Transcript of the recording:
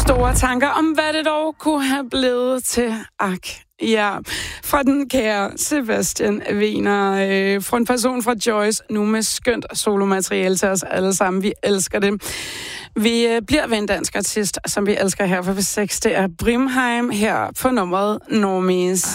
Store tanker om, hvad det dog kunne have blevet til. Ja, fra den kære Sebastian Wiener, frontperson fra Joyce, nu med skønt solomateriale til os alle sammen. Vi elsker det. Vi bliver ved en dansk artist, som vi elsker her for 6. Det er Brimheim her på nummeret Normies.